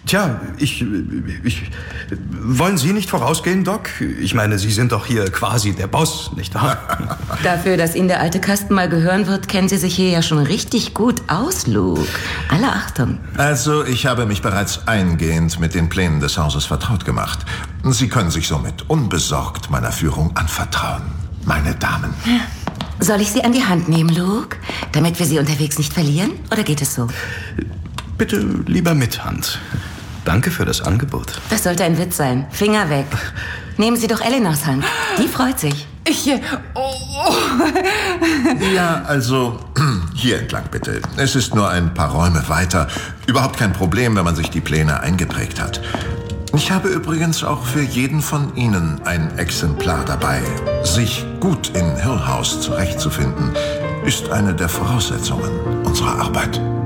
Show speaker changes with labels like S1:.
S1: Tja, wollen Sie nicht vorausgehen, Doc? Ich meine, Sie sind doch hier quasi der Boss, nicht wahr?
S2: Dafür, dass Ihnen der alte Kasten mal gehören wird, kennen Sie sich hier ja schon richtig gut aus, Luke. Alle Achtung.
S3: Also, ich habe mich bereits eingehend mit den Plänen des Hauses vertraut gemacht. Sie können sich somit unbesorgt meiner Führung anvertrauen, meine Damen.
S2: Soll ich Sie an die Hand nehmen, Luke? Damit wir Sie unterwegs nicht verlieren? Oder geht es so?
S1: Bitte lieber mit Hand. Danke für das Angebot.
S2: Das sollte ein Witz sein. Finger weg. Nehmen Sie doch Eleanors Hand. Die freut sich.
S3: Ja, also, hier entlang bitte. Es ist nur ein paar Räume weiter. Überhaupt kein Problem, wenn man sich die Pläne eingeprägt hat. Ich habe übrigens auch für jeden von Ihnen ein Exemplar dabei. Sich gut in Hill House zurechtzufinden, ist eine der Voraussetzungen unserer Arbeit.